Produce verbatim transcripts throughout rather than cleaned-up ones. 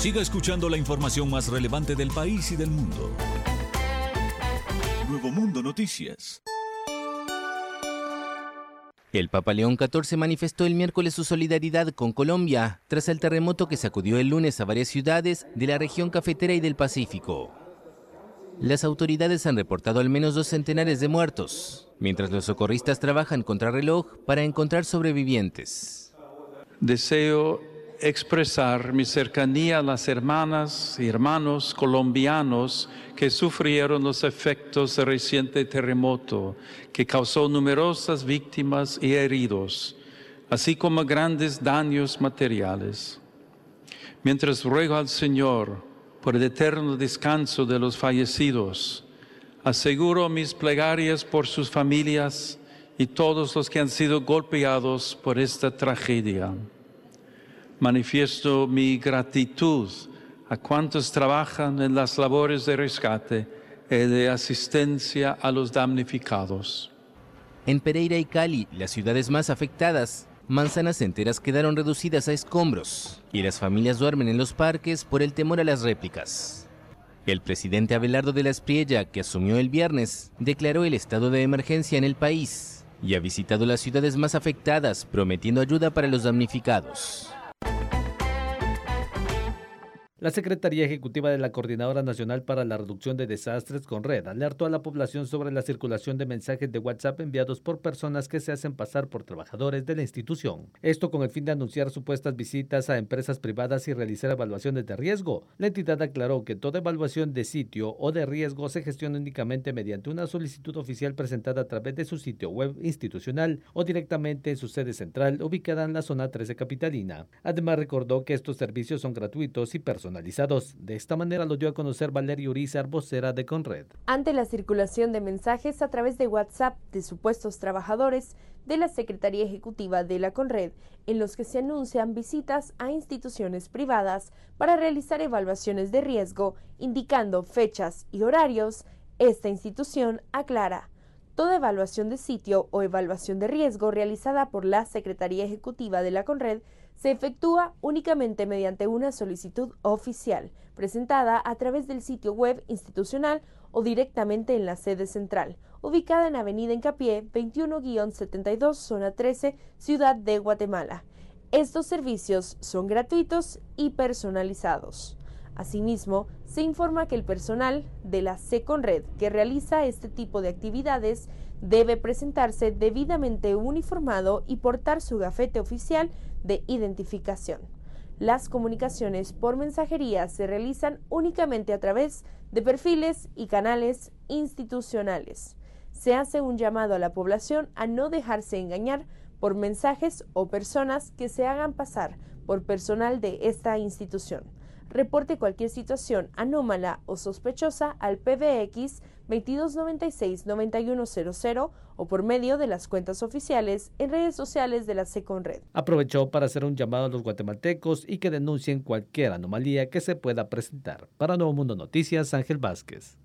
Siga escuchando la información más relevante del país y del mundo. Nuevo Mundo Noticias. El Papa León catorce manifestó el miércoles su solidaridad con Colombia tras el terremoto que sacudió el lunes a varias ciudades de la región cafetera y del Pacífico. Las autoridades han reportado al menos dos centenares de muertos, mientras los socorristas trabajan contrarreloj para encontrar sobrevivientes. Deseo expresar mi cercanía a las hermanas y hermanos colombianos que sufrieron los efectos del reciente terremoto, que causó numerosas víctimas y heridos, así como grandes daños materiales. Mientras ruego al Señor por el eterno descanso de los fallecidos, aseguro mis plegarias por sus familias y todos los que han sido golpeados por esta tragedia. Manifiesto mi gratitud a cuantos trabajan en las labores de rescate y de asistencia a los damnificados. En Pereira y Cali, las ciudades más afectadas, manzanas enteras quedaron reducidas a escombros y las familias duermen en los parques por el temor a las réplicas. El presidente Abelardo de la Espriella, que asumió el viernes, declaró el estado de emergencia en el país y ha visitado las ciudades más afectadas, prometiendo ayuda para los damnificados. La Secretaría Ejecutiva de la Coordinadora Nacional para la Reducción de Desastres, CONRED, alertó a la población sobre la circulación de mensajes de WhatsApp enviados por personas que se hacen pasar por trabajadores de la institución. Esto con el fin de anunciar supuestas visitas a empresas privadas y realizar evaluaciones de riesgo. La entidad aclaró que toda evaluación de sitio o de riesgo se gestiona únicamente mediante una solicitud oficial presentada a través de su sitio web institucional o directamente en su sede central ubicada en la zona trece capitalina. Además, recordó que estos servicios son gratuitos y personalizados. De esta manera lo dio a conocer Valeria Urizar, vocera de CONRED. Ante la circulación de mensajes a través de WhatsApp de supuestos trabajadores de la Secretaría Ejecutiva de la CONRED, en los que se anuncian visitas a instituciones privadas para realizar evaluaciones de riesgo, indicando fechas y horarios, esta institución aclara: toda evaluación de sitio o evaluación de riesgo realizada por la Secretaría Ejecutiva de la CONRED se efectúa únicamente mediante una solicitud oficial, presentada a través del sitio web institucional o directamente en la sede central, ubicada en Avenida Hincapié veintiuno guión setenta y dos, zona trece, Ciudad de Guatemala. Estos servicios son gratuitos y personalizados. Asimismo, se informa que el personal de la CECONRED que realiza este tipo de actividades debe presentarse debidamente uniformado y portar su gafete oficial de identificación. Las comunicaciones por mensajería se realizan únicamente a través de perfiles y canales institucionales. Se hace un llamado a la población a no dejarse engañar por mensajes o personas que se hagan pasar por personal de esta institución. Reporte cualquier situación anómala o sospechosa al P B X veintidós noventa y seis noventa y uno cero cero o por medio de las cuentas oficiales en redes sociales de la CECONRED. Aprovechó para hacer un llamado a los guatemaltecos y que denuncien cualquier anomalía que se pueda presentar. Para Nuevo Mundo Noticias, Ángel Vázquez.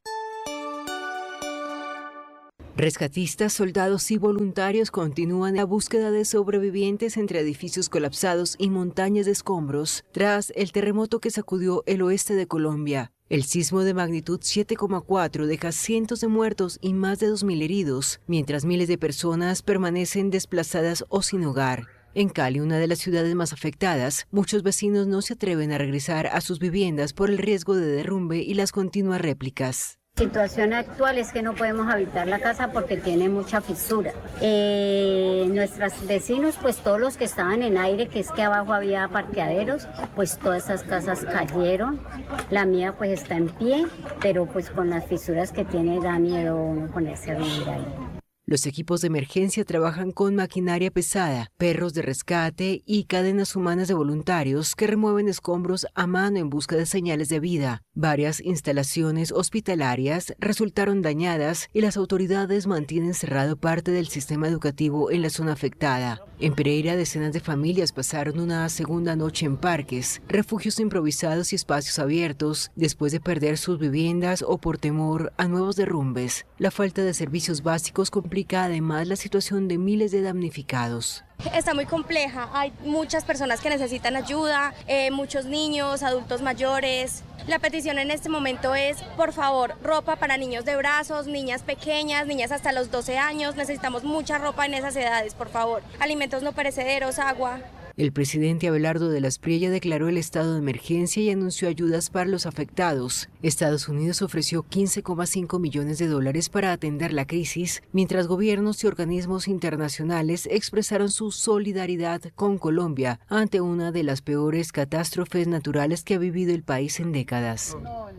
Rescatistas, soldados y voluntarios continúan la búsqueda de sobrevivientes entre edificios colapsados y montañas de escombros tras el terremoto que sacudió el oeste de Colombia. El sismo de magnitud siete coma cuatro deja cientos de muertos y más de dos mil heridos, mientras miles de personas permanecen desplazadas o sin hogar. En Cali, una de las ciudades más afectadas, muchos vecinos no se atreven a regresar a sus viviendas por el riesgo de derrumbe y las continuas réplicas. La situación actual es que no podemos habitar la casa porque tiene mucha fisura. Eh, nuestros vecinos, pues todos los que estaban en aire, que es que abajo había parqueaderos, pues todas esas casas cayeron. La mía pues está en pie, pero pues con las fisuras que tiene da miedo uno ponerse a vivir ahí. Los equipos de emergencia trabajan con maquinaria pesada, perros de rescate y cadenas humanas de voluntarios que remueven escombros a mano en busca de señales de vida. Varias instalaciones hospitalarias resultaron dañadas y las autoridades mantienen cerrado parte del sistema educativo en la zona afectada. En Pereira, decenas de familias pasaron una segunda noche en parques, refugios improvisados y espacios abiertos después de perder sus viviendas o por temor a nuevos derrumbes. La falta de servicios básicos complica complica además la situación de miles de damnificados. Está muy compleja, hay muchas personas que necesitan ayuda, eh, muchos niños, adultos mayores. La petición en este momento es, por favor, ropa para niños de brazos, niñas pequeñas, niñas hasta los doce años. Necesitamos mucha ropa en esas edades, por favor. Alimentos no perecederos, agua. El presidente Abelardo de la Espriella declaró el estado de emergencia y anunció ayudas para los afectados. Estados Unidos ofreció quince coma cinco millones de dólares para atender la crisis, mientras gobiernos y organismos internacionales expresaron su solidaridad con Colombia ante una de las peores catástrofes naturales que ha vivido el país en décadas.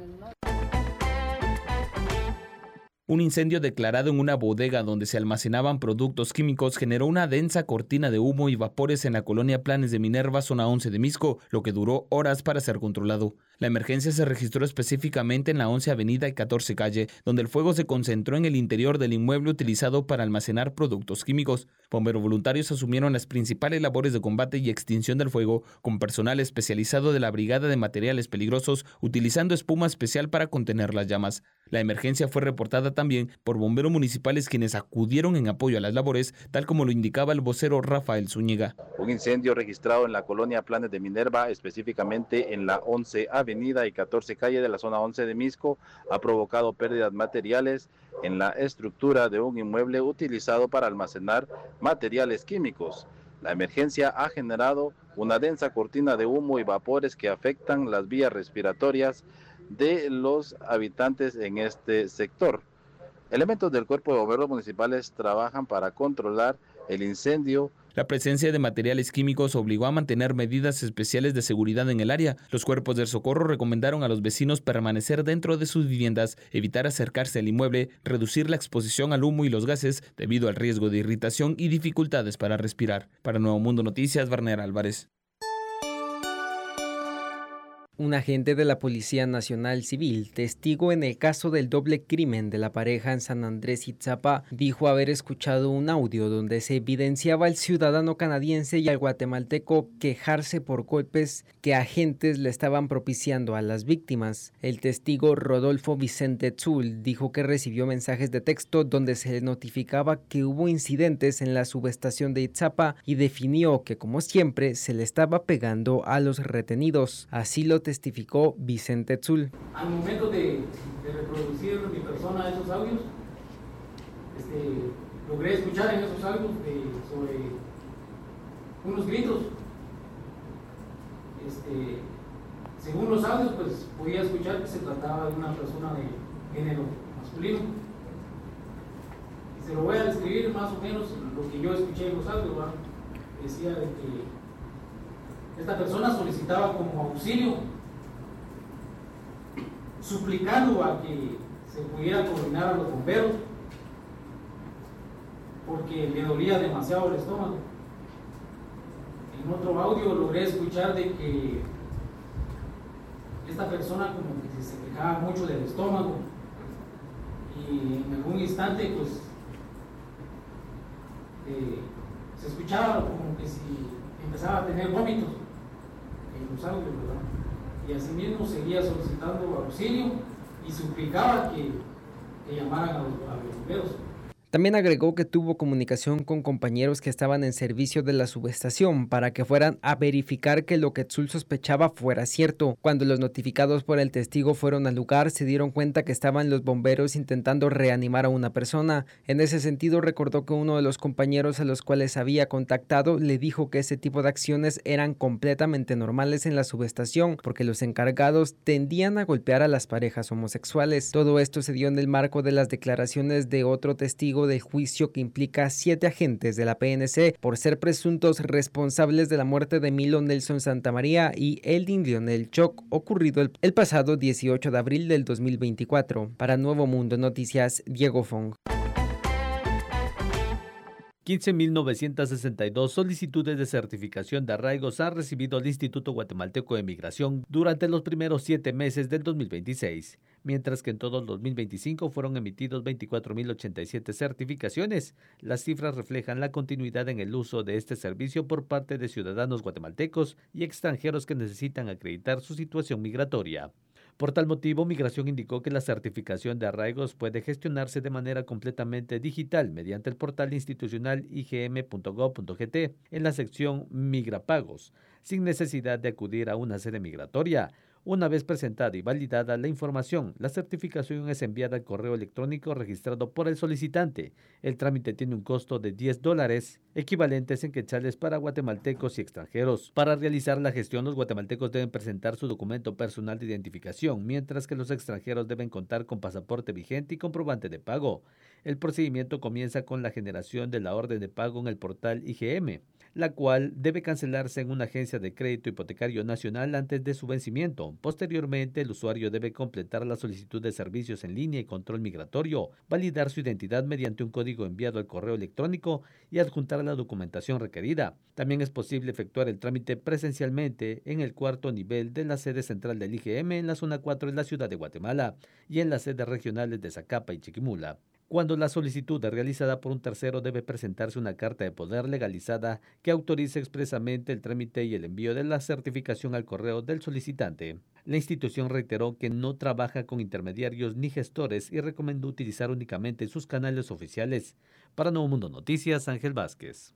Un incendio declarado en una bodega donde se almacenaban productos químicos generó una densa cortina de humo y vapores en la colonia Planes de Minerva, zona once de Misco, lo que duró horas para ser controlado. La emergencia se registró específicamente en la once Avenida y catorce Calle, donde el fuego se concentró en el interior del inmueble utilizado para almacenar productos químicos. Bomberos voluntarios asumieron las principales labores de combate y extinción del fuego, con personal especializado de la Brigada de Materiales Peligrosos, utilizando espuma especial para contener las llamas. La emergencia fue reportada también por bomberos municipales, quienes acudieron en apoyo a las labores, tal como lo indicaba el vocero Rafael Zúñiga. Un incendio registrado en la colonia Planes de Minerva, específicamente en la once Avenida y catorce Calle de la zona once de Misco, ha provocado pérdidas materiales en la estructura de un inmueble utilizado para almacenar materiales químicos. La emergencia ha generado una densa cortina de humo y vapores que afectan las vías respiratorias de los habitantes en este sector. Elementos del Cuerpo de Bomberos Municipales trabajan para controlar el incendio. La presencia de materiales químicos obligó a mantener medidas especiales de seguridad en el área. Los cuerpos del socorro recomendaron a los vecinos permanecer dentro de sus viviendas, evitar acercarse al inmueble, reducir la exposición al humo y los gases debido al riesgo de irritación y dificultades para respirar. Para Nuevo Mundo Noticias, Barner Álvarez. Un agente de la Policía Nacional Civil, testigo en el caso del doble crimen de la pareja en San Andrés Itzapa, dijo haber escuchado un audio donde se evidenciaba al ciudadano canadiense y al guatemalteco quejarse por golpes que agentes le estaban propiciando a las víctimas. El testigo Rodolfo Vicente Tzul dijo que recibió mensajes de texto donde se le notificaba que hubo incidentes en la subestación de Itzapa y definió que, como siempre, se le estaba pegando a los retenidos. Así lo testificó Vicente Tzul. Al momento de, de reproducir mi persona esos audios, este, logré escuchar en esos audios de, sobre unos gritos. Este, según los audios, pues podía escuchar que se trataba de una persona de género masculino. Y se lo voy a describir más o menos lo que yo escuché en los audios, ¿verdad? Decía de que esta persona solicitaba como auxilio, suplicando a que se pudiera coordinar a los bomberos porque le dolía demasiado el estómago. En otro audio logré escuchar de que esta persona como que se quejaba mucho del estómago y en algún instante pues eh, se escuchaba como que si empezaba a tener vómitos en los audios, ¿verdad? Y asimismo seguía solicitando auxilio y suplicaba que, que llamaran a los, a los bomberos. También agregó que tuvo comunicación con compañeros que estaban en servicio de la subestación para que fueran a verificar que lo que Tzul sospechaba fuera cierto. Cuando los notificados por el testigo fueron al lugar, se dieron cuenta que estaban los bomberos intentando reanimar a una persona. En ese sentido, recordó que uno de los compañeros a los cuales había contactado le dijo que ese tipo de acciones eran completamente normales en la subestación, porque los encargados tendían a golpear a las parejas homosexuales. Todo esto se dio en el marco de las declaraciones de otro testigo del juicio que implica a siete agentes de la P N C por ser presuntos responsables de la muerte de Milo Nelson Santamaría y Eldin Lionel Choc, ocurrido el, el pasado dieciocho de abril del dos mil veinticuatro. Para Nuevo Mundo Noticias, Diego Fong. quince mil novecientas sesenta y dos solicitudes de certificación de arraigos ha recibido el Instituto Guatemalteco de Migración durante los primeros siete meses del dos mil veintiséis, mientras que en todo el dos mil veinticinco fueron emitidos veinticuatro mil ochenta y siete certificaciones. Las cifras reflejan la continuidad en el uso de este servicio por parte de ciudadanos guatemaltecos y extranjeros que necesitan acreditar su situación migratoria. Por tal motivo, Migración indicó que la certificación de arraigos puede gestionarse de manera completamente digital mediante el portal institucional i g m punto gob punto g t en la sección Migrapagos, sin necesidad de acudir a una sede migratoria. Una vez presentada y validada la información, la certificación es enviada al correo electrónico registrado por el solicitante. El trámite tiene un costo de diez dólares, equivalentes en quetzales para guatemaltecos y extranjeros. Para realizar la gestión, los guatemaltecos deben presentar su documento personal de identificación, mientras que los extranjeros deben contar con pasaporte vigente y comprobante de pago. El procedimiento comienza con la generación de la orden de pago en el portal I G M, la cual debe cancelarse en una agencia de crédito hipotecario nacional antes de su vencimiento. Posteriormente, el usuario debe completar la solicitud de servicios en línea y control migratorio, validar su identidad mediante un código enviado al correo electrónico y adjuntar la documentación requerida. También es posible efectuar el trámite presencialmente en el cuarto nivel de la sede central del I G M en la zona cuatro de la ciudad de Guatemala y en las sedes regionales de Zacapa y Chiquimula. Cuando la solicitud es realizada por un tercero, debe presentarse una carta de poder legalizada que autorice expresamente el trámite y el envío de la certificación al correo del solicitante. La institución reiteró que no trabaja con intermediarios ni gestores y recomendó utilizar únicamente sus canales oficiales. Para Nuevo Mundo Noticias, Ángel Vázquez.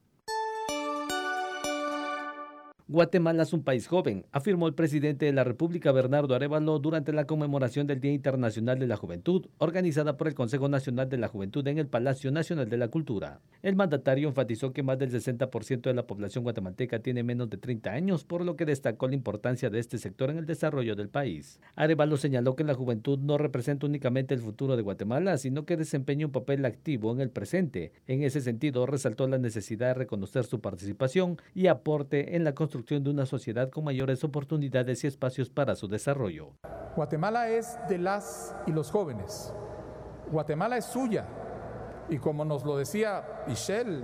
Guatemala es un país joven, afirmó el presidente de la República, Bernardo Arévalo, durante la conmemoración del Día Internacional de la Juventud, organizada por el Consejo Nacional de la Juventud en el Palacio Nacional de la Cultura. El mandatario enfatizó que más del sesenta por ciento de la población guatemalteca tiene menos de treinta años, por lo que destacó la importancia de este sector en el desarrollo del país. Arévalo señaló que la juventud no representa únicamente el futuro de Guatemala, sino que desempeña un papel activo en el presente. En ese sentido, resaltó la necesidad de reconocer su participación y aporte en la construcción de una sociedad con mayores oportunidades y espacios para su desarrollo. Guatemala es de las y los jóvenes. Guatemala es suya. Y como nos lo decía Michelle,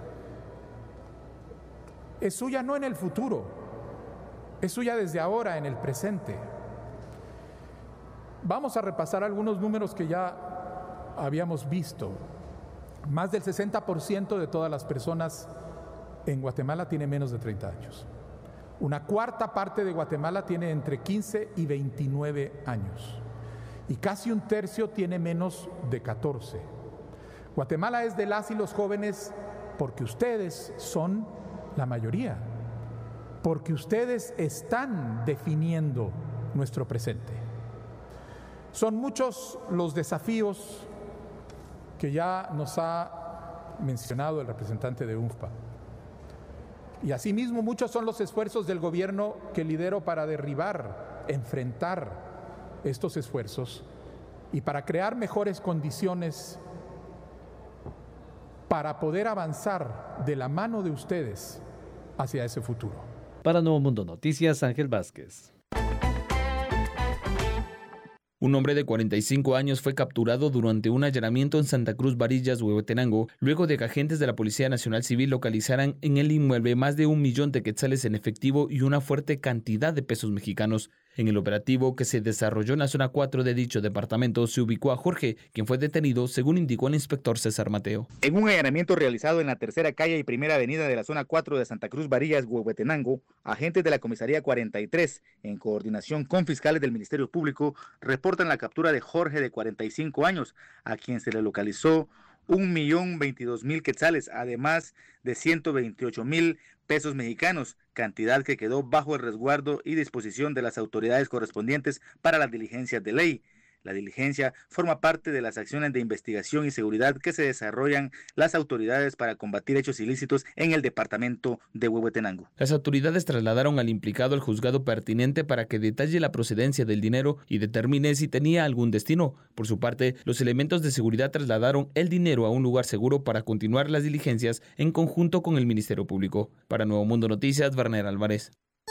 es suya no en el futuro, es suya desde ahora, en el presente. Vamos a repasar algunos números que ya habíamos visto. Más del sesenta por ciento de todas las personas en Guatemala tiene menos de treinta años. Una cuarta parte de Guatemala tiene entre quince y veintinueve años. Y casi un tercio tiene menos de catorce. Guatemala es de las y los jóvenes porque ustedes son la mayoría. Porque ustedes están definiendo nuestro presente. Son muchos los desafíos que ya nos ha mencionado el representante de U N F P A. Y asimismo muchos son los esfuerzos del gobierno que lidero para derribar, enfrentar estos esfuerzos y para crear mejores condiciones para poder avanzar de la mano de ustedes hacia ese futuro. Para Nuevo Mundo Noticias, Ángel Vázquez. Un hombre de cuarenta y cinco años fue capturado durante un allanamiento en Santa Cruz Varillas, Huehuetenango, luego de que agentes de la Policía Nacional Civil localizaran en el inmueble más de un millón de quetzales en efectivo y una fuerte cantidad de pesos mexicanos. En el operativo que se desarrolló en la zona cuatro de dicho departamento se ubicó a Jorge, quien fue detenido, según indicó el inspector César Mateo. En un allanamiento realizado en la tercera calle y primera avenida de la zona cuatro de Santa Cruz Varillas, Huehuetenango, agentes de la comisaría cuarenta y tres, en coordinación con fiscales del Ministerio Público, reportan la captura de Jorge, de cuarenta y cinco años, a quien se le localizó un millón veintidós mil quetzales, además de ciento veintiocho mil pesos mexicanos, cantidad que quedó bajo el resguardo y disposición de las autoridades correspondientes para las diligencias de ley. La diligencia forma parte de las acciones de investigación y seguridad que se desarrollan las autoridades para combatir hechos ilícitos en el departamento de Huehuetenango. Las autoridades trasladaron al implicado al juzgado pertinente para que detalle la procedencia del dinero y determine si tenía algún destino. Por su parte, los elementos de seguridad trasladaron el dinero a un lugar seguro para continuar las diligencias en conjunto con el Ministerio Público. Para Nuevo Mundo Noticias, Werner Álvarez.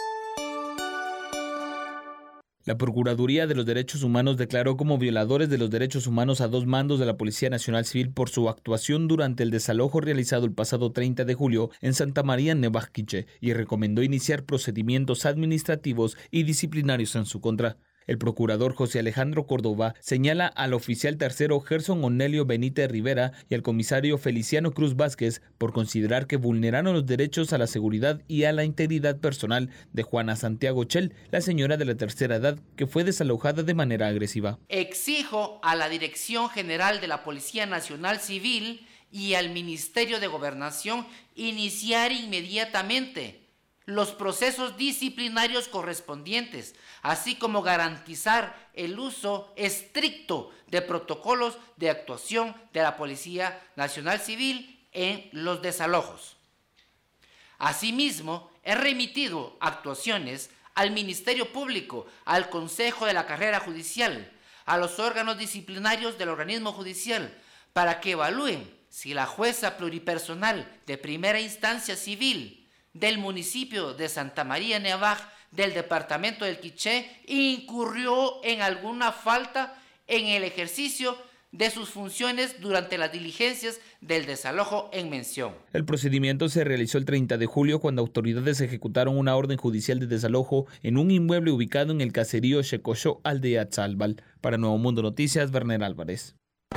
La Procuraduría de los Derechos Humanos declaró como violadores de los derechos humanos a dos mandos de la Policía Nacional Civil por su actuación durante el desalojo realizado el pasado treinta de julio en Santa María, Nevaquiche, y recomendó iniciar procedimientos administrativos y disciplinarios en su contra. El procurador José Alejandro Córdoba señala al oficial tercero Gerson Onelio Benítez Rivera y al comisario Feliciano Cruz Vázquez por considerar que vulneraron los derechos a la seguridad y a la integridad personal de Juana Santiago Chel, la señora de la tercera edad que fue desalojada de manera agresiva. Exijo a la Dirección General de la Policía Nacional Civil y al Ministerio de Gobernación iniciar inmediatamente los procesos disciplinarios correspondientes, así como garantizar el uso estricto de protocolos de actuación de la Policía Nacional Civil en los desalojos. Asimismo, he remitido actuaciones al Ministerio Público, al Consejo de la Carrera Judicial, a los órganos disciplinarios del organismo judicial, para que evalúen si la jueza pluripersonal de primera instancia civil del municipio de Santa María Nevaj del departamento del Quiché incurrió en alguna falta en el ejercicio de sus funciones durante las diligencias del desalojo en mención. El procedimiento se realizó el treinta de julio cuando autoridades ejecutaron una orden judicial de desalojo en un inmueble ubicado en el caserío Checochó, aldea Tzalbal. Para Nuevo Mundo Noticias, Werner Álvarez.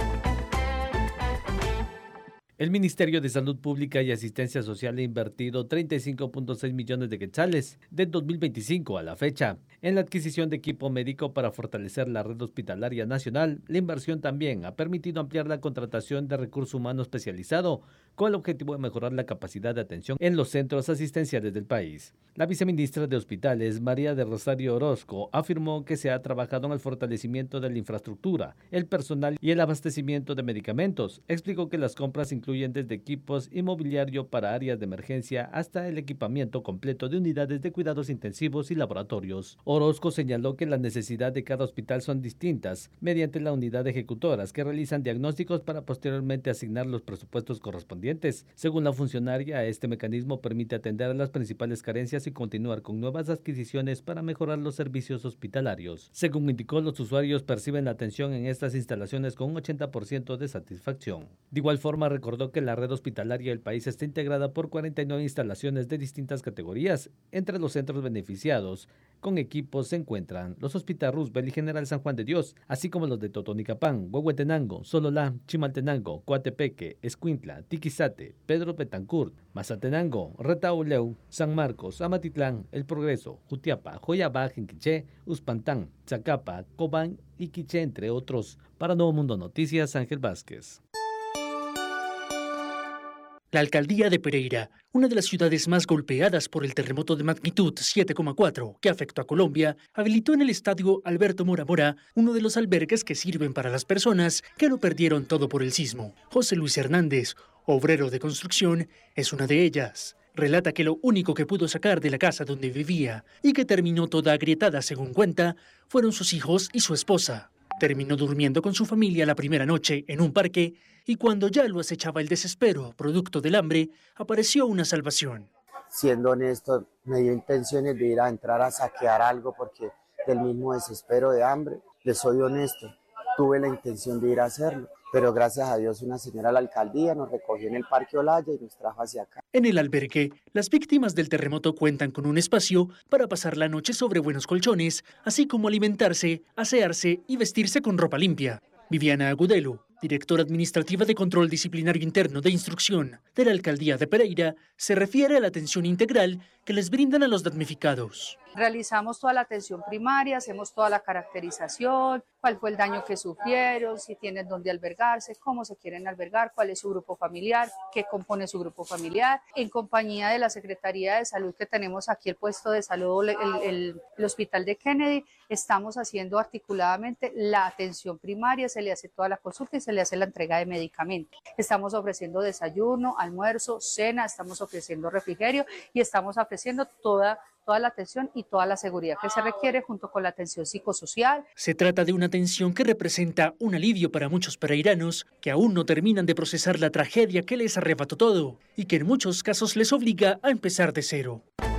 El Ministerio de Salud Pública y Asistencia Social ha invertido treinta y cinco punto seis millones de quetzales de dos mil veinticinco a la fecha en la adquisición de equipo médico para fortalecer la red hospitalaria nacional. La inversión también ha permitido ampliar la contratación de recurso humano especializado con el objetivo de mejorar la capacidad de atención en los centros asistenciales del país. La viceministra de Hospitales, María de Rosario Orozco, afirmó que se ha trabajado en el fortalecimiento de la infraestructura, el personal y el abastecimiento de medicamentos. Explicó que las compras incluyen desde equipos y mobiliario para áreas de emergencia hasta el equipamiento completo de unidades de cuidados intensivos y laboratorios. Orozco señaló que las necesidades de cada hospital son distintas mediante la unidad de ejecutoras que realizan diagnósticos para posteriormente asignar los presupuestos correspondientes. Según la funcionaria, este mecanismo permite atender a las principales carencias y continuar con nuevas adquisiciones para mejorar los servicios hospitalarios. Según indicó, los usuarios perciben la atención en estas instalaciones con un ochenta por ciento de satisfacción. De igual forma, recordó que la red hospitalaria del país está integrada por cuarenta y nueve instalaciones de distintas categorías. Entre los centros beneficiados con equipos se encuentran los Hospital Roosevelt y General San Juan de Dios, así como los de Totonicapán, Huehuetenango, Sololá, Chimaltenango, Coatepeque, Escuintla, Tiquizate, Pedro Betancourt, Mazatenango, Retauleu, San Marcos, Amatitlán, El Progreso, Jutiapa, Joyabá, Jinquiché, Uspantán, Zacapa, Cobán y Quiché, entre otros. Para Nuevo Mundo Noticias, Ángel Vázquez. La alcaldía de Pereira, una de las ciudades más golpeadas por el terremoto de magnitud siete coma cuatro que afectó a Colombia, habilitó en el estadio Alberto Mora Mora uno de los albergues que sirven para las personas que lo perdieron todo por el sismo. José Luis Hernández, obrero de construcción, es una de ellas. Relata que lo único que pudo sacar de la casa donde vivía y que terminó toda agrietada según cuenta, fueron sus hijos y su esposa. Terminó durmiendo con su familia la primera noche en un parque y cuando ya lo acechaba el desespero, producto del hambre, apareció una salvación. Siendo honesto, me dio intenciones de ir a entrar a saquear algo porque del mismo desespero de hambre, les soy honesto, tuve la intención de ir a hacerlo, pero gracias a Dios una señora de la alcaldía nos recogió en el Parque Olaya y nos trajo hacia acá. En el albergue, las víctimas del terremoto cuentan con un espacio para pasar la noche sobre buenos colchones, así como alimentarse, asearse y vestirse con ropa limpia. Viviana Agudelo, directora administrativa de Control Disciplinario Interno de Instrucción de la Alcaldía de Pereira, se refiere a la atención integral que les brindan a los damnificados. Realizamos toda la atención primaria, hacemos toda la caracterización, cuál fue el daño que sufrieron, si tienen dónde albergarse, cómo se quieren albergar, cuál es su grupo familiar, qué compone su grupo familiar. En compañía de la Secretaría de Salud que tenemos aquí, el puesto de salud, el, el, el Hospital de Kennedy, estamos haciendo articuladamente la atención primaria, se le hace toda la consulta y se le hace la entrega de medicamentos. Estamos ofreciendo desayuno, almuerzo, cena, estamos ofreciendo refrigerio y estamos ofreciendo toda toda la atención y toda la seguridad que se requiere junto con la atención psicosocial. Se trata de una atención que representa un alivio para muchos pereiranos que aún no terminan de procesar la tragedia que les arrebató todo y que en muchos casos les obliga a empezar de cero.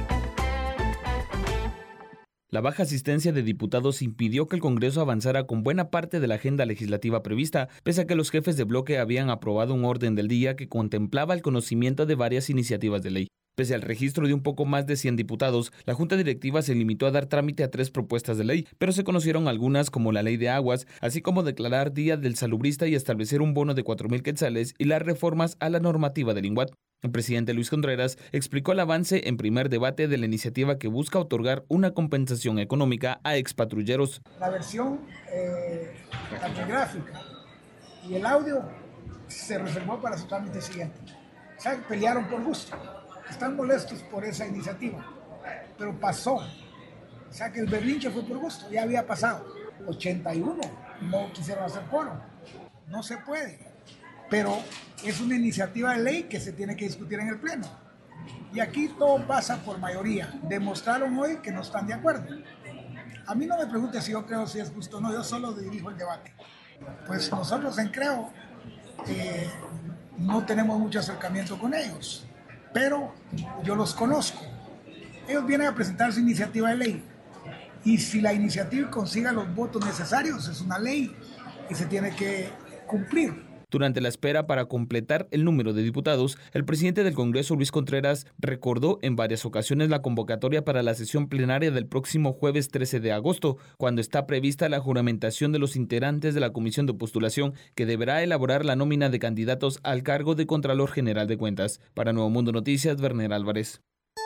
La baja asistencia de diputados impidió que el Congreso avanzara con buena parte de la agenda legislativa prevista, pese a que los jefes de bloque habían aprobado un orden del día que contemplaba el conocimiento de varias iniciativas de ley. Pese al registro de un poco más de cien diputados, la Junta Directiva se limitó a dar trámite a tres propuestas de ley, pero se conocieron algunas como la Ley de Aguas, así como declarar Día del Salubrista y establecer un bono de cuatro mil quetzales y las reformas a la normativa del INGUAT. El presidente Luis Contreras explicó el avance en primer debate de la iniciativa que busca otorgar una compensación económica a expatrulleros. La versión eh, taquigráfica y el audio se reservó para su trámite siguiente. O sea, pelearon por gusto. Están molestos por esa iniciativa, pero pasó. O sea que el berrinche fue por gusto, ya había pasado. ochenta y uno, no quisieron hacer coro. No se puede, pero es una iniciativa de ley que se tiene que discutir en el Pleno. Y aquí todo pasa por mayoría. Demostraron hoy que no están de acuerdo. A mí no me pregunte si yo creo si es justo o no, yo solo dirijo el debate. Pues nosotros en Creo eh, no tenemos mucho acercamiento con ellos. Pero yo los conozco. Ellos vienen a presentar su iniciativa de ley. Y si la iniciativa consiga los votos necesarios, es una ley y se tiene que cumplir. Durante la espera para completar el número de diputados, el presidente del Congreso, Luis Contreras, recordó en varias ocasiones la convocatoria para la sesión plenaria del próximo jueves trece de agosto, cuando está prevista la juramentación de los integrantes de la Comisión de Postulación, que deberá elaborar la nómina de candidatos al cargo de Contralor General de Cuentas. Para Nuevo Mundo Noticias, Werner Álvarez.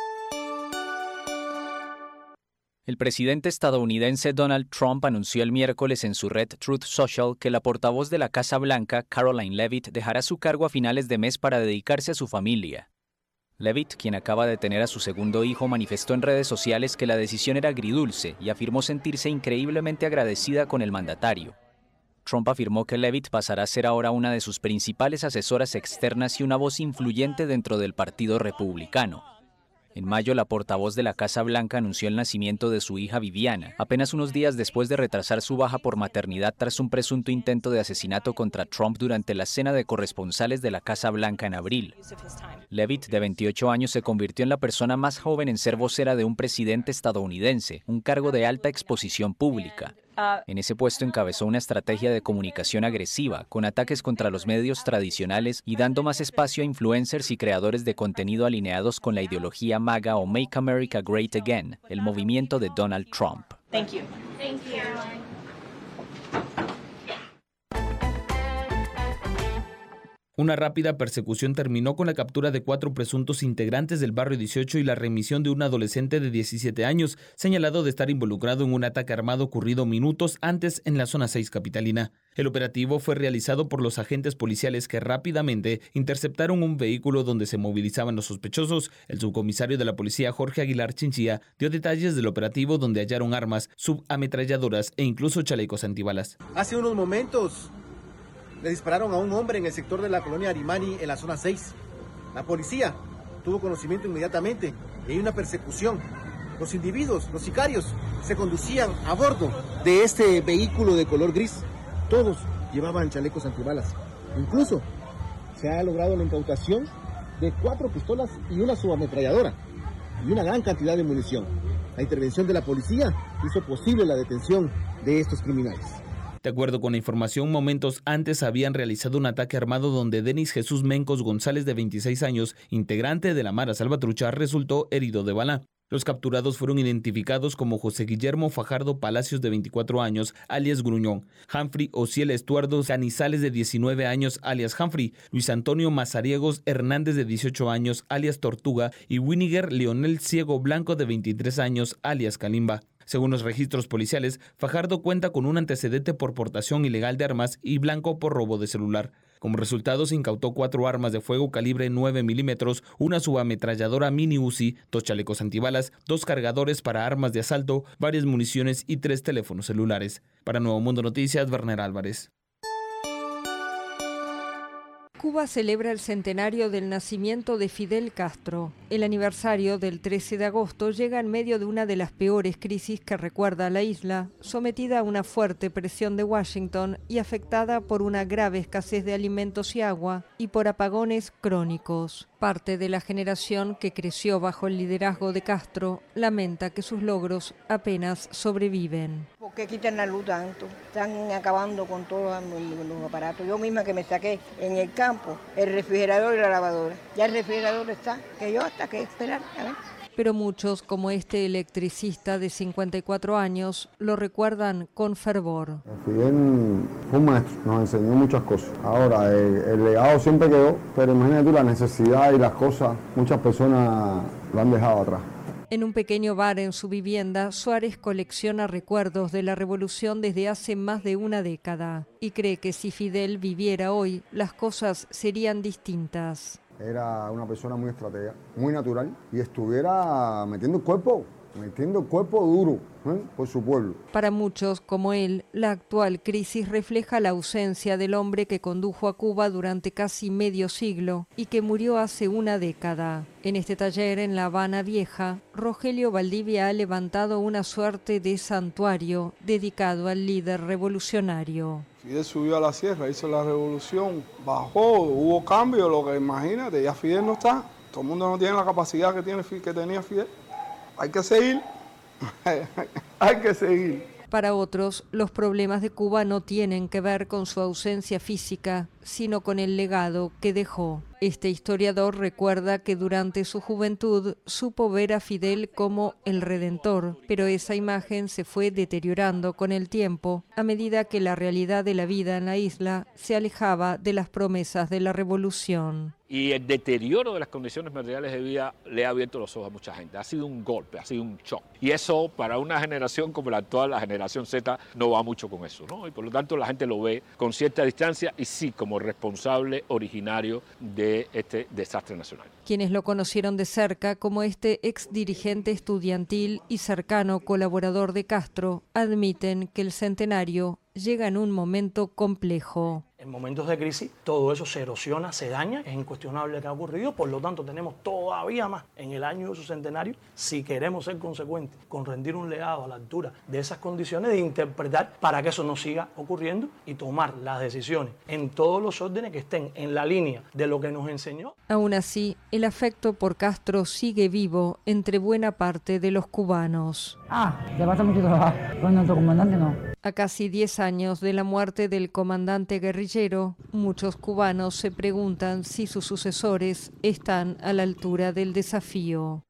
El presidente estadounidense Donald Trump anunció el miércoles en su red Truth Social que la portavoz de la Casa Blanca, Karoline Leavitt, dejará su cargo a finales de mes para dedicarse a su familia. Leavitt, quien acaba de tener a su segundo hijo, manifestó en redes sociales que la decisión era agridulce y afirmó sentirse increíblemente agradecida con el mandatario. Trump afirmó que Leavitt pasará a ser ahora una de sus principales asesoras externas y una voz influyente dentro del Partido Republicano. En mayo, la portavoz de la Casa Blanca anunció el nacimiento de su hija Viviana, apenas unos días después de retrasar su baja por maternidad tras un presunto intento de asesinato contra Trump durante la cena de corresponsales de la Casa Blanca en abril. Leavitt, de veintiocho años, se convirtió en la persona más joven en ser vocera de un presidente estadounidense, un cargo de alta exposición pública. En ese puesto encabezó una estrategia de comunicación agresiva, con ataques contra los medios tradicionales y dando más espacio a influencers y creadores de contenido alineados con la ideología MAGA o Make America Great Again, el movimiento de Donald Trump. Thank you. Thank you. Una rápida persecución terminó con la captura de cuatro presuntos integrantes del barrio dieciocho y la remisión de un adolescente de diecisiete años, señalado de estar involucrado en un ataque armado ocurrido minutos antes en la zona seis capitalina. El operativo fue realizado por los agentes policiales que rápidamente interceptaron un vehículo donde se movilizaban los sospechosos. El subcomisario de la policía, Jorge Aguilar Chinchilla, dio detalles del operativo donde hallaron armas, subametralladoras e incluso chalecos antibalas. Hace unos momentos le dispararon a un hombre en el sector de la colonia Arimani, en la zona seis. La policía tuvo conocimiento inmediatamente y hay una persecución. Los individuos, los sicarios, se conducían a bordo de este vehículo de color gris. Todos llevaban chalecos antibalas. Incluso se ha logrado la incautación de cuatro pistolas y una subametralladora y una gran cantidad de munición. La intervención de la policía hizo posible la detención de estos criminales. De acuerdo con la información, momentos antes habían realizado un ataque armado donde Denis Jesús Mencos González, de veintiséis años, integrante de la Mara Salvatrucha, resultó herido de bala. Los capturados fueron identificados como José Guillermo Fajardo Palacios, de veinticuatro años, alias Gruñón; Humphrey Ociel Estuardo Canizales, de diecinueve años, alias Humphrey; Luis Antonio Mazariegos Hernández, de dieciocho años, alias Tortuga; y Winiger Leonel Ciego Blanco, de veintitrés años, alias Kalimba. Según los registros policiales, Fajardo cuenta con un antecedente por portación ilegal de armas y Blanco por robo de celular. Como resultado, se incautó cuatro armas de fuego calibre nueve milímetros, una subametralladora mini Uzi, dos chalecos antibalas, dos cargadores para armas de asalto, varias municiones y tres teléfonos celulares. Para Nuevo Mundo Noticias, Werner Álvarez. Cuba celebra el centenario del nacimiento de Fidel Castro. El aniversario del trece de agosto llega en medio de una de las peores crisis que recuerda a la isla, sometida a una fuerte presión de Washington y afectada por una grave escasez de alimentos y agua y por apagones crónicos. Parte de la generación que creció bajo el liderazgo de Castro lamenta que sus logros apenas sobreviven. ¿Por qué quitan la luz tanto? Están acabando con todos los aparatos. Yo misma que me saqué en el campo el refrigerador y la lavadora. Ya el refrigerador está, que yo hasta que esperar, a ver. Pero muchos, como este electricista de cincuenta y cuatro años, lo recuerdan con fervor. Fidel fue un maestro, nos enseñó muchas cosas. Ahora, el, el legado siempre quedó, pero imagínate tú la necesidad y las cosas, muchas personas lo han dejado atrás. En un pequeño bar en su vivienda, Suárez colecciona recuerdos de la revolución desde hace más de una década y cree que si Fidel viviera hoy, las cosas serían distintas. Era una persona muy estratega, muy natural y estuviera metiendo el cuerpo, metiendo el cuerpo duro, ¿eh? por su pueblo. Para muchos, como él, la actual crisis refleja la ausencia del hombre que condujo a Cuba durante casi medio siglo y que murió hace una década. En este taller en La Habana Vieja, Rogelio Valdivia ha levantado una suerte de santuario dedicado al líder revolucionario. Fidel subió a la sierra, hizo la revolución, bajó, hubo cambio, lo que imagínate, ya Fidel no está. Todo el mundo no tiene la capacidad que, tiene, que tenía Fidel. Hay que seguir, hay que seguir. Para otros, los problemas de Cuba no tienen que ver con su ausencia física, sino con el legado que dejó. Este historiador recuerda que durante su juventud supo ver a Fidel como el Redentor, pero esa imagen se fue deteriorando con el tiempo a medida que la realidad de la vida en la isla se alejaba de las promesas de la revolución. Y el deterioro de las condiciones materiales de vida le ha abierto los ojos a mucha gente. Ha sido un golpe, ha sido un shock. Y eso para una generación como la actual, la generación Z, no va mucho con eso, ¿no? Y por lo tanto la gente lo ve con cierta distancia y sí como responsable originario de este desastre nacional. Quienes lo conocieron de cerca, como este ex dirigente estudiantil y cercano colaborador de Castro, admiten que el centenario llega en un momento complejo. En momentos de crisis todo eso se erosiona, se daña, es incuestionable que ha ocurrido, por lo tanto tenemos todavía más en el año de su centenario, si queremos ser consecuentes con rendir un legado a la altura de esas condiciones, de interpretar para que eso no siga ocurriendo y tomar las decisiones en todos los órdenes que estén en la línea de lo que nos enseñó. Aún así, el afecto por Castro sigue vivo entre buena parte de los cubanos. Ah, le pasa mucho trabajo, con nuestro comandante no. A casi diez años de la muerte del comandante guerrillero, muchos cubanos se preguntan si sus sucesores están a la altura del desafío.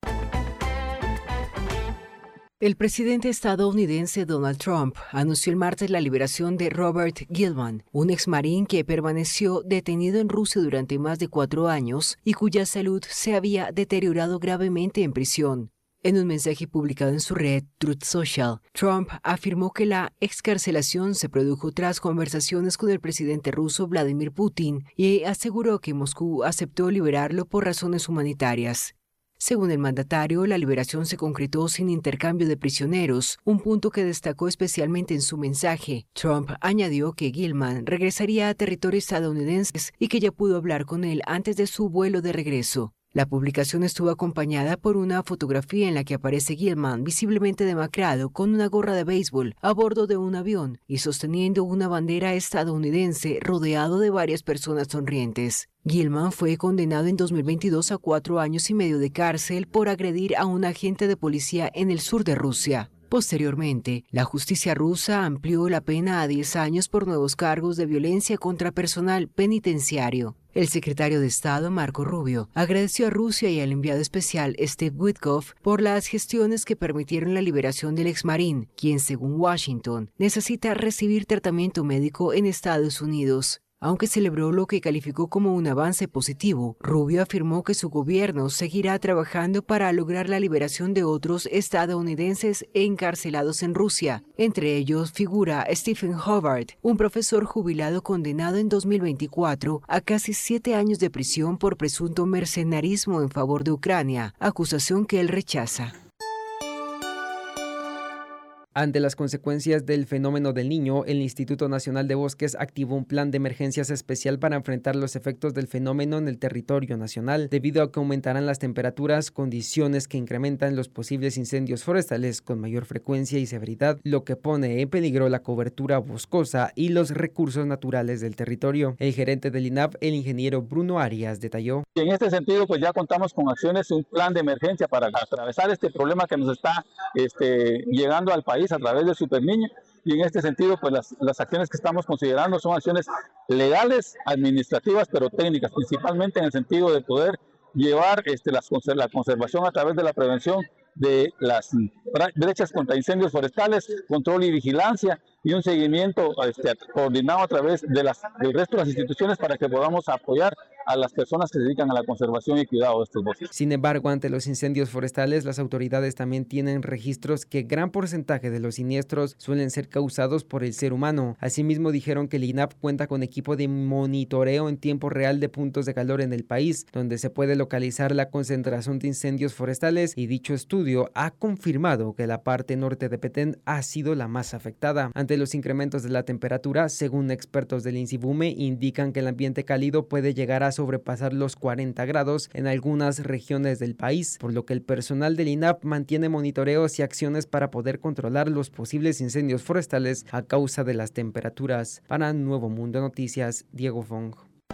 El presidente estadounidense Donald Trump anunció el martes la liberación de Robert Gilman, un exmarín que permaneció detenido en Rusia durante más de cuatro años y cuya salud se había deteriorado gravemente en prisión. En un mensaje publicado en su red Truth Social, Trump afirmó que la excarcelación se produjo tras conversaciones con el presidente ruso Vladimir Putin y aseguró que Moscú aceptó liberarlo por razones humanitarias. Según el mandatario, la liberación se concretó sin intercambio de prisioneros, un punto que destacó especialmente en su mensaje. Trump añadió que Gilman regresaría a territorio estadounidense y que ya pudo hablar con él antes de su vuelo de regreso. La publicación estuvo acompañada por una fotografía en la que aparece Gilman visiblemente demacrado con una gorra de béisbol a bordo de un avión y sosteniendo una bandera estadounidense rodeado de varias personas sonrientes. Gilman fue condenado en dos mil veintidós a cuatro años y medio de cárcel por agredir a un agente de policía en el sur de Rusia. Posteriormente, la justicia rusa amplió la pena a diez años por nuevos cargos de violencia contra personal penitenciario. El secretario de Estado, Marco Rubio, agradeció a Rusia y al enviado especial Steve Witkoff por las gestiones que permitieron la liberación del exmarín, quien, según Washington, necesita recibir tratamiento médico en Estados Unidos. Aunque celebró lo que calificó como un avance positivo, Rubio afirmó que su gobierno seguirá trabajando para lograr la liberación de otros estadounidenses encarcelados en Rusia. Entre ellos figura Stephen Howard, un profesor jubilado condenado en dos mil veinticuatro a casi siete años de prisión por presunto mercenarismo en favor de Ucrania, acusación que él rechaza. Ante las consecuencias del fenómeno del Niño, el Instituto Nacional de Bosques activó un plan de emergencias especial para enfrentar los efectos del fenómeno en el territorio nacional, debido a que aumentarán las temperaturas, condiciones que incrementan los posibles incendios forestales con mayor frecuencia y severidad, lo que pone en peligro la cobertura boscosa y los recursos naturales del territorio. El gerente del I N A V, el ingeniero Bruno Arias, detalló. En este sentido, pues ya contamos con acciones, un plan de emergencia para atravesar este problema que nos está este, llegando al país a través del Superniño, y en este sentido, pues las, las acciones que estamos considerando son acciones legales, administrativas, pero técnicas, principalmente en el sentido de poder llevar este, las, la conservación a través de la prevención de las brechas contra incendios forestales, control y vigilancia y un seguimiento este, coordinado a través de las, del resto de las instituciones para que podamos apoyar a las personas que se dedican a la conservación y cuidado de estos bosques. Sin embargo, ante los incendios forestales, las autoridades también tienen registros que gran porcentaje de los siniestros suelen ser causados por el ser humano. Asimismo, dijeron que el I N A P cuenta con equipo de monitoreo en tiempo real de puntos de calor en el país, donde se puede localizar la concentración de incendios forestales, y dicho estudio ha confirmado que la parte norte de Petén ha sido la más afectada. Ante los incrementos de la temperatura, según expertos del INSIBUME, indican que el ambiente cálido puede llegar a sobrepasar los cuarenta grados en algunas regiones del país, por lo que el personal del I N A P mantiene monitoreos y acciones para poder controlar los posibles incendios forestales a causa de las temperaturas. Para Nuevo Mundo Noticias, Diego Fong.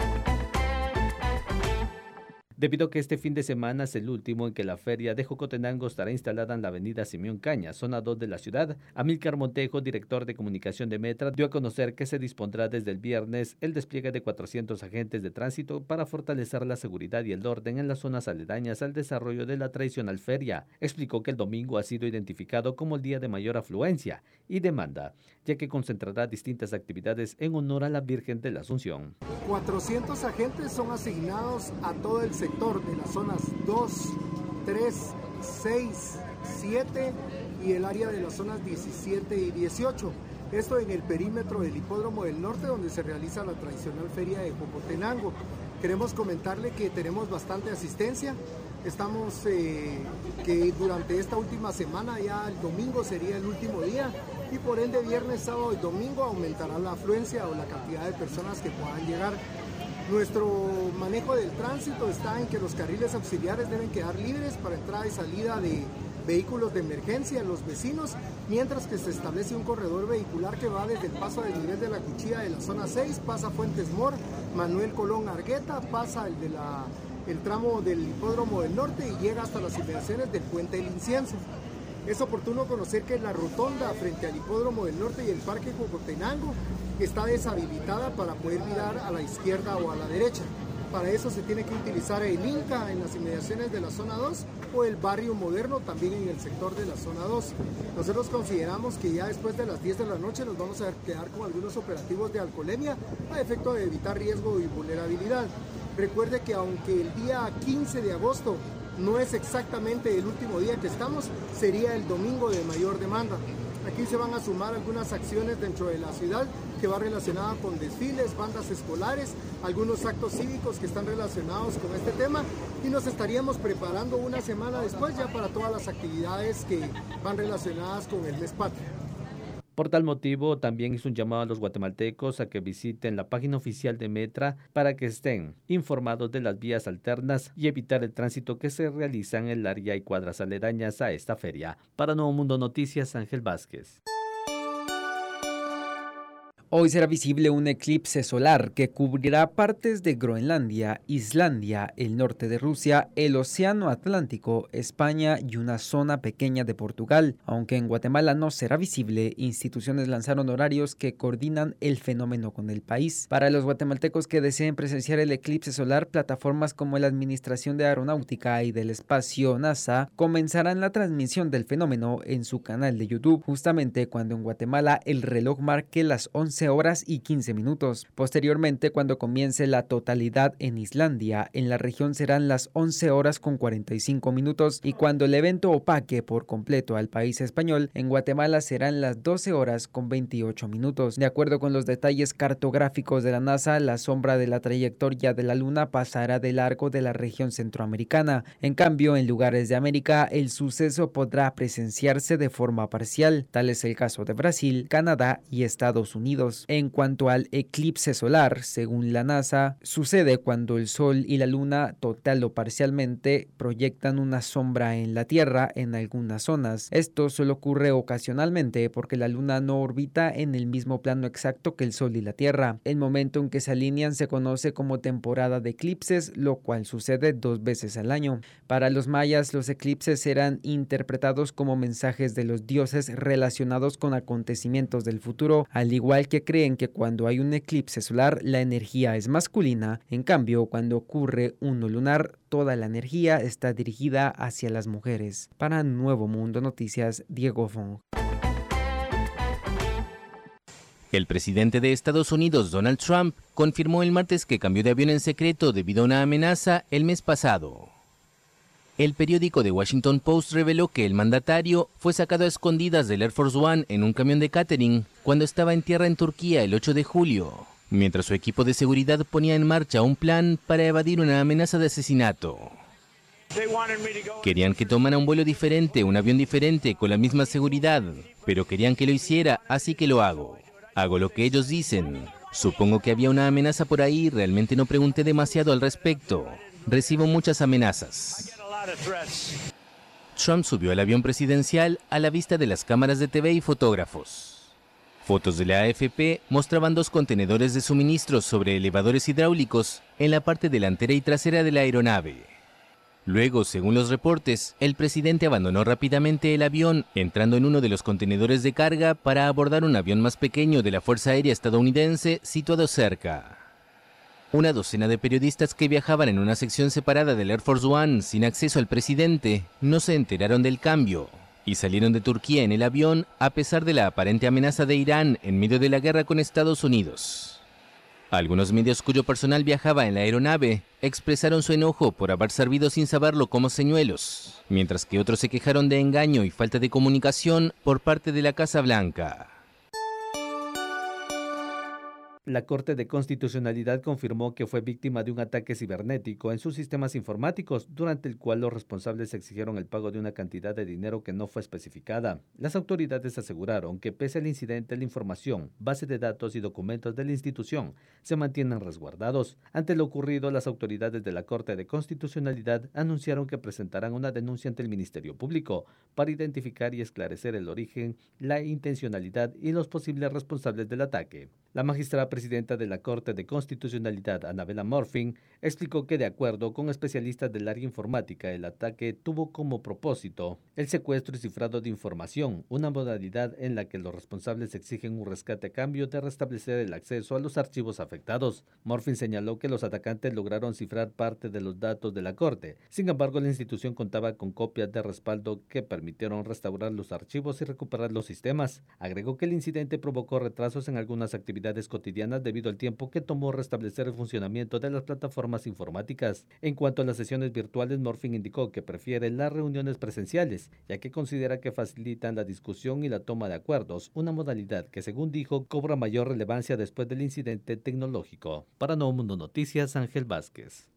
Debido a que este fin de semana es el último en que la feria de Jocotenango estará instalada en la avenida Simeón Caña, zona dos de la ciudad, Amílcar Montejo, director de comunicación de Metra, dio a conocer que se dispondrá desde el viernes el despliegue de cuatrocientos agentes de tránsito para fortalecer la seguridad y el orden en las zonas aledañas al desarrollo de la tradicional feria. Explicó que el domingo ha sido identificado como el día de mayor afluencia y demanda, ya que concentrará distintas actividades en honor a la Virgen de la Asunción. cuatrocientos agentes son asignados a todo el sector de las zonas dos, tres, seis, siete y el área de las zonas diecisiete y dieciocho. Esto en el perímetro del Hipódromo del Norte, donde se realiza la tradicional feria de Jocotenango. Queremos comentarle que tenemos bastante asistencia. Estamos eh, que durante esta última semana, ya el domingo sería el último día, y por ende viernes, sábado y domingo aumentará la afluencia o la cantidad de personas que puedan llegar. Nuestro manejo del tránsito está en que los carriles auxiliares deben quedar libres para entrada y salida de vehículos de emergencia en los vecinos, mientras que se establece un corredor vehicular que va desde el paso del nivel de la Cuchilla de la zona seis, pasa Fuentes Mor, Manuel Colón Argueta, pasa el, de la, el tramo del Hipódromo del Norte y llega hasta las inmediaciones del Puente del Incienso. Es oportuno conocer que la rotonda frente al Hipódromo del Norte y el Parque Jocotenango está deshabilitada para poder mirar a la izquierda o a la derecha. Para eso se tiene que utilizar el Inca en las inmediaciones de la zona dos o el Barrio Moderno también en el sector de la zona dos. Nosotros consideramos que ya después de las diez de la noche nos vamos a quedar con algunos operativos de alcoholemia a efecto de evitar riesgo y vulnerabilidad. Recuerde que aunque el día quince de agosto no es exactamente el último día que estamos, sería el domingo de mayor demanda. Aquí se van a sumar algunas acciones dentro de la ciudad que va relacionada con desfiles, bandas escolares, algunos actos cívicos que están relacionados con este tema, y nos estaríamos preparando una semana después ya para todas las actividades que van relacionadas con el mes patrio. Por tal motivo, también hizo un llamado a los guatemaltecos a que visiten la página oficial de Metra para que estén informados de las vías alternas y evitar el tránsito que se realiza en el área y cuadras aledañas a esta feria. Para Nuevo Mundo Noticias, Ángel Vázquez. Hoy será visible un eclipse solar que cubrirá partes de Groenlandia, Islandia, el norte de Rusia, el Océano Atlántico, España y una zona pequeña de Portugal. Aunque en Guatemala no será visible, instituciones lanzaron horarios que coordinan el fenómeno con el país. Para los guatemaltecos que deseen presenciar el eclipse solar, plataformas como la Administración de Aeronáutica y del Espacio NASA comenzarán la transmisión del fenómeno en su canal de YouTube, justamente cuando en Guatemala el reloj marque las once horas y quince minutos. Posteriormente, cuando comience la totalidad en Islandia, en la región serán las once horas con cuarenta y cinco minutos, y cuando el evento opaque por completo al país español, en Guatemala serán las doce horas con veintiocho minutos. De acuerdo con los detalles cartográficos de la NASA, la sombra de la trayectoria de la Luna pasará de largo de la región centroamericana. En cambio, en lugares de América, el suceso podrá presenciarse de forma parcial. Tal es el caso de Brasil, Canadá y Estados Unidos. Unidos. En cuanto al eclipse solar, según la NASA, sucede cuando el Sol y la Luna, total o parcialmente, proyectan una sombra en la Tierra en algunas zonas. Esto solo ocurre ocasionalmente porque la Luna no orbita en el mismo plano exacto que el Sol y la Tierra. El momento en que se alinean se conoce como temporada de eclipses, lo cual sucede dos veces al año. Para los mayas, los eclipses eran interpretados como mensajes de los dioses relacionados con acontecimientos del futuro, al igual que creen que cuando hay un eclipse solar la energía es masculina. En cambio, cuando ocurre uno lunar, toda la energía está dirigida hacia las mujeres. Para Nuevo Mundo Noticias, Diego Fong. El presidente de Estados Unidos, Donald Trump, confirmó el martes que cambió de avión en secreto debido a una amenaza el mes pasado. El periódico The Washington Post reveló que el mandatario fue sacado a escondidas del Air Force One en un camión de catering cuando estaba en tierra en Turquía el ocho de julio, mientras su equipo de seguridad ponía en marcha un plan para evadir una amenaza de asesinato. Querían que tomara un vuelo diferente, un avión diferente, con la misma seguridad, pero querían que lo hiciera, así que lo hago. Hago lo que ellos dicen. Supongo que había una amenaza por ahí, realmente no pregunté demasiado al respecto. Recibo muchas amenazas. Trump subió al avión presidencial a la vista de las cámaras de T V y fotógrafos. Fotos de la A F P mostraban dos contenedores de suministros sobre elevadores hidráulicos en la parte delantera y trasera de la aeronave. Luego, según los reportes, el presidente abandonó rápidamente el avión, entrando en uno de los contenedores de carga para abordar un avión más pequeño de la Fuerza Aérea estadounidense situado cerca. Una docena de periodistas que viajaban en una sección separada del Air Force One sin acceso al presidente no se enteraron del cambio y salieron de Turquía en el avión a pesar de la aparente amenaza de Irán en medio de la guerra con Estados Unidos. Algunos medios cuyo personal viajaba en la aeronave expresaron su enojo por haber servido sin saberlo como señuelos, mientras que otros se quejaron de engaño y falta de comunicación por parte de la Casa Blanca. La Corte de Constitucionalidad confirmó que fue víctima de un ataque cibernético en sus sistemas informáticos, durante el cual los responsables exigieron el pago de una cantidad de dinero que no fue especificada. Las autoridades aseguraron que pese al incidente, la información, base de datos y documentos de la institución se mantienen resguardados. Ante lo ocurrido, las autoridades de la Corte de Constitucionalidad anunciaron que presentarán una denuncia ante el Ministerio Público para identificar y esclarecer el origen, la intencionalidad y los posibles responsables del ataque. La magistrada presidenta de la Corte de Constitucionalidad, Annabella Morfin, explicó que de acuerdo con especialistas del área informática, el ataque tuvo como propósito el secuestro y cifrado de información, una modalidad en la que los responsables exigen un rescate a cambio de restablecer el acceso a los archivos afectados. Morfin señaló que los atacantes lograron cifrar parte de los datos de la Corte. Sin embargo, la institución contaba con copias de respaldo que permitieron restaurar los archivos y recuperar los sistemas. Agregó que el incidente provocó retrasos en algunas actividades cotidianas debido al tiempo que tomó restablecer el funcionamiento de las plataformas informáticas. En cuanto a las sesiones virtuales, Morfin indicó que prefiere las reuniones presenciales, ya que considera que facilitan la discusión y la toma de acuerdos, una modalidad que, según dijo, cobra mayor relevancia después del incidente tecnológico. Para Nuevo Mundo Noticias, Ángel Vázquez.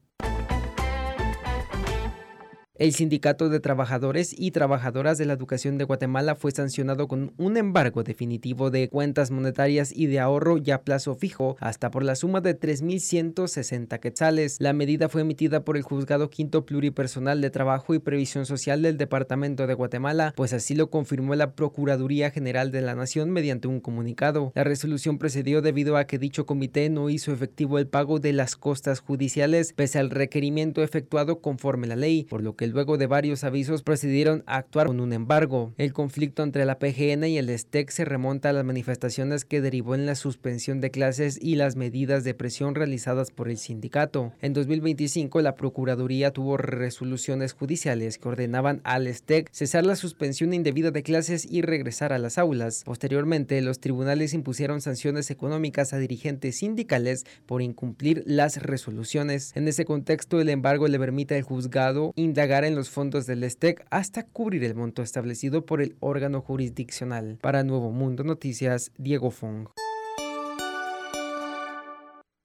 El Sindicato de Trabajadores y Trabajadoras de la Educación de Guatemala fue sancionado con un embargo definitivo de cuentas monetarias y de ahorro ya a plazo fijo, hasta por la suma de tres mil ciento sesenta quetzales. La medida fue emitida por el Juzgado Quinto Pluripersonal de Trabajo y Previsión Social del Departamento de Guatemala, pues así lo confirmó la Procuraduría General de la Nación mediante un comunicado. La resolución procedió debido a que dicho comité no hizo efectivo el pago de las costas judiciales, pese al requerimiento efectuado conforme a la ley, por lo que luego de varios avisos procedieron a actuar con un embargo. El conflicto entre la P G N y el S T E C se remonta a las manifestaciones que derivó en la suspensión de clases y las medidas de presión realizadas por el sindicato. En dos mil veinticinco, la Procuraduría tuvo resoluciones judiciales que ordenaban al S T E C cesar la suspensión indebida de clases y regresar a las aulas. Posteriormente, los tribunales impusieron sanciones económicas a dirigentes sindicales por incumplir las resoluciones. En ese contexto, el embargo le permite al juzgado indagar en los fondos del S T E C hasta cubrir el monto establecido por el órgano jurisdiccional. Para Nuevo Mundo Noticias, Diego Fong.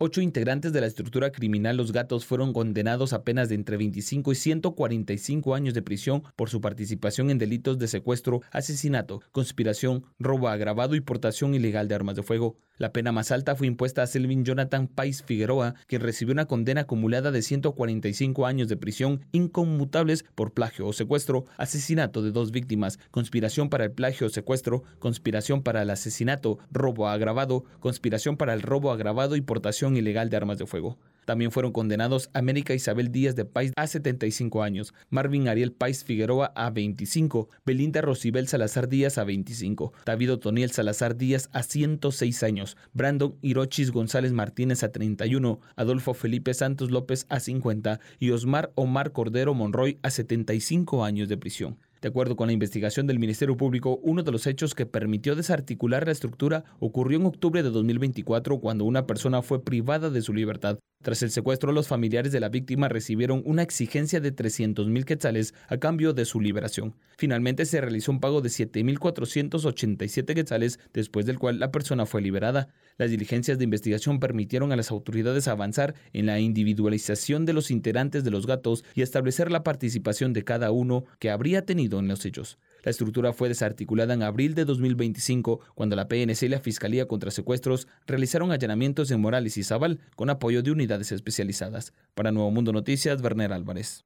Ocho integrantes de la estructura criminal Los Gatos fueron condenados a penas de entre veinticinco y ciento cuarenta y cinco años de prisión por su participación en delitos de secuestro, asesinato, conspiración, robo agravado y portación ilegal de armas de fuego. La pena más alta fue impuesta a Selvin Jonathan Pais Figueroa, quien recibió una condena acumulada de ciento cuarenta y cinco años de prisión inconmutables por plagio o secuestro, asesinato de dos víctimas, conspiración para el plagio o secuestro, conspiración para el asesinato, robo agravado, conspiración para el robo agravado y portación ilegal de armas de fuego. También fueron condenados América Isabel Díaz de Pais a setenta y cinco años, Marvin Ariel Pais Figueroa a veinticinco, Belinda Rosibel Salazar Díaz a veinticinco, David Otoniel Salazar Díaz a ciento seis años, Brandon Hirochis González Martínez a treinta y uno, Adolfo Felipe Santos López a cincuenta y Osmar Omar Cordero Monroy a setenta y cinco años de prisión. De acuerdo con la investigación del Ministerio Público, uno de los hechos que permitió desarticular la estructura ocurrió en octubre de dos mil veinticuatro, cuando una persona fue privada de su libertad. Tras el secuestro, los familiares de la víctima recibieron una exigencia de trescientos mil quetzales a cambio de su liberación. Finalmente se realizó un pago de siete mil cuatrocientos ochenta y siete quetzales, después del cual la persona fue liberada. Las diligencias de investigación permitieron a las autoridades avanzar en la individualización de los integrantes de Los Gatos y establecer la participación de cada uno que habría tenido en los hechos. La estructura fue desarticulada en abril de dos mil veinticinco, cuando la P N C y la Fiscalía contra Secuestros realizaron allanamientos en Morales y Zabal con apoyo de unidades especializadas. Para Nuevo Mundo Noticias, Werner Álvarez.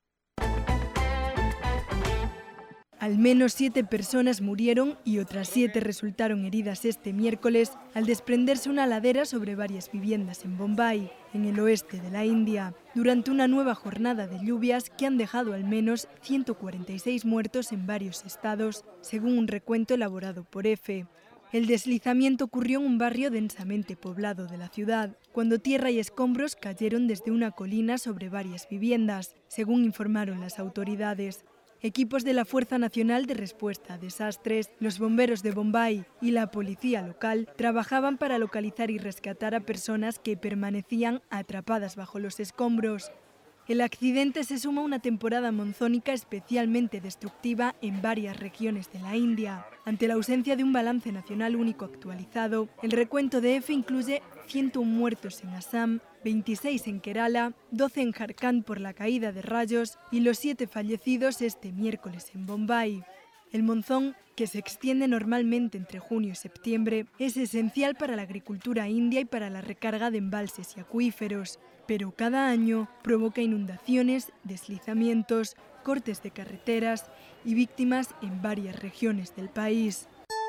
Al menos siete personas murieron y otras siete resultaron heridas este miércoles al desprenderse una ladera sobre varias viviendas en Bombay, en el oeste de la India, durante una nueva jornada de lluvias que han dejado al menos ciento cuarenta y seis muertos en varios estados, según un recuento elaborado por EFE. El deslizamiento ocurrió en un barrio densamente poblado de la ciudad, cuando tierra y escombros cayeron desde una colina sobre varias viviendas, según informaron las autoridades. Equipos de la Fuerza Nacional de Respuesta a Desastres, los bomberos de Bombay y la policía local trabajaban para localizar y rescatar a personas que permanecían atrapadas bajo los escombros. El accidente se suma a una temporada monzónica especialmente destructiva en varias regiones de la India. Ante la ausencia de un balance nacional único actualizado, el recuento de EFE incluye ciento uno muertos en Assam, veintiséis en Kerala, doce en Jharkhand por la caída de rayos y los siete fallecidos este miércoles en Bombay. El monzón, que se extiende normalmente entre junio y septiembre, es esencial para la agricultura india y para la recarga de embalses y acuíferos, pero cada año provoca inundaciones, deslizamientos, cortes de carreteras y víctimas en varias regiones del país.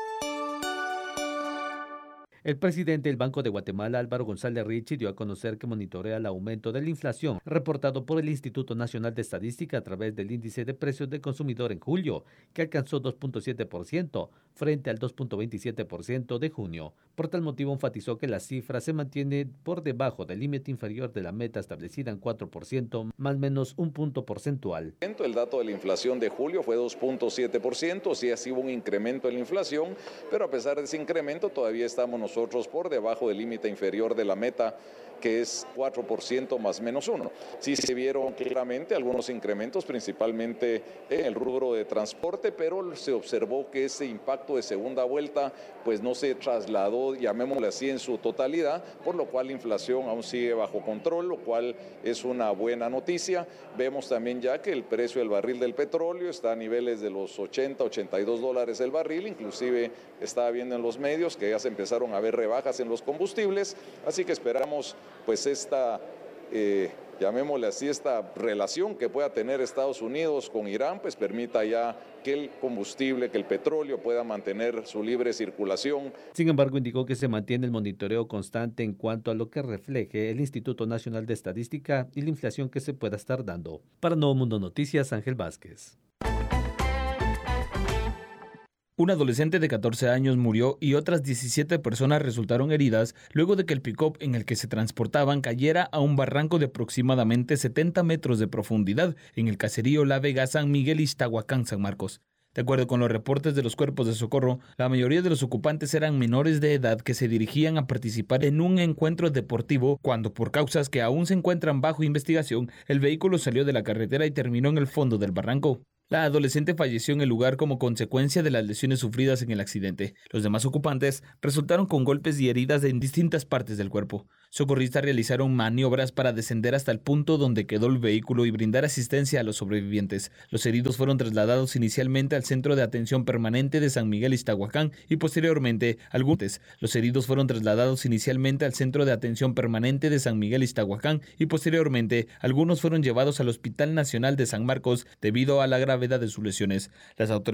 El presidente del Banco de Guatemala, Álvaro González Richie, dio a conocer que monitorea el aumento de la inflación reportado por el Instituto Nacional de Estadística a través del índice de precios del consumidor en julio, que alcanzó dos punto siete por ciento frente al dos punto veintisiete por ciento de junio. Por tal motivo, enfatizó que la cifra se mantiene por debajo del límite inferior de la meta establecida en cuatro por ciento, más o menos un punto porcentual. El dato de la inflación de julio fue dos punto siete por ciento, sí ha sido un incremento en la inflación, pero a pesar de ese incremento todavía estamos nosotros por debajo del límite inferior de la meta, que es cuatro por ciento más menos uno. Sí se vieron claramente algunos incrementos, principalmente en el rubro de transporte, pero se observó que ese impacto de segunda vuelta pues no se trasladó, llamémosle así, en su totalidad, por lo cual la inflación aún sigue bajo control, lo cual es una buena noticia. Vemos también ya que el precio del barril del petróleo está a niveles de los ochenta, ochenta y dos dólares el barril, inclusive estaba viendo en los medios que ya se empezaron a ver rebajas en los combustibles, así que esperamos pues esta, eh, llamémosle así, esta relación que pueda tener Estados Unidos con Irán, pues permita ya que el combustible, que el petróleo pueda mantener su libre circulación. Sin embargo, indicó que se mantiene el monitoreo constante en cuanto a lo que refleje el Instituto Nacional de Estadística y la inflación que se pueda estar dando. Para Nuevo Mundo Noticias, Ángel Vázquez. Un adolescente de catorce años murió y otras diecisiete personas resultaron heridas luego de que el pick-up en el que se transportaban cayera a un barranco de aproximadamente setenta metros de profundidad en el caserío La Vega, San Miguel, Ixtahuacán, San Marcos. De acuerdo con los reportes de los cuerpos de socorro, la mayoría de los ocupantes eran menores de edad que se dirigían a participar en un encuentro deportivo cuando, por causas que aún se encuentran bajo investigación, el vehículo salió de la carretera y terminó en el fondo del barranco. La adolescente falleció en el lugar como consecuencia de las lesiones sufridas en el accidente. Los demás ocupantes resultaron con golpes y heridas en distintas partes del cuerpo. Socorristas realizaron maniobras para descender hasta el punto donde quedó el vehículo y brindar asistencia a los sobrevivientes. Los heridos fueron trasladados inicialmente al Centro de Atención Permanente de San Miguel Iztahuacán y posteriormente algunos. Los heridos fueron trasladados inicialmente al Centro de Atención Permanente de San Miguel Iztahuacán y posteriormente algunos fueron llevados al Hospital Nacional de San Marcos debido a la gravedad de sus lesiones. Las autoridades